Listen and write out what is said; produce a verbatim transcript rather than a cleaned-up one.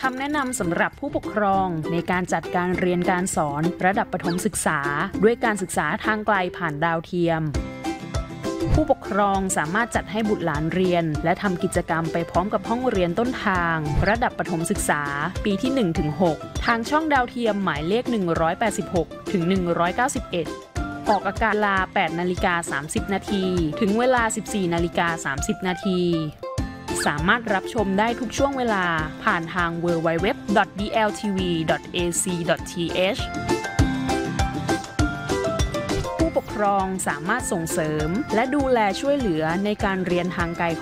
คำแนะนำสำหรับผู้ปกครองในการจัดการเรียนการสอนระดับประถมศึกษาด้วยการศึกษาทางไกลผ่านดาวเทียมผู้ปกครองสามารถจัดให้บุตรหลานเรียนและทำกิจกรรมไปพร้อมกับห้องเรียนต้นทางระดับประถมศึกษาปีที่ หนึ่งถึงหก ทางช่องดาวเทียมหมายเลข หนึ่งร้อยแปดสิบหกถึงหนึ่งร้อยเก้าสิบเอ็ด ออกอากาศเวลา แปดนาฬิกาสามสิบนาทีถึงเวลา สิบสี่นาฬิกาสามสิบนาทีสามารถรับชมได้ทุกช่วงเวลาผ่านทาง ดับเบิลยู ดับเบิลยู ดับเบิลยู ดอท บี แอล ที วี ดอท เอ ซี ดอท ที เอช ผู้ปกครองสามารถส่งเสริมและดูแลช่วยเหลือในการเรียนทางไกล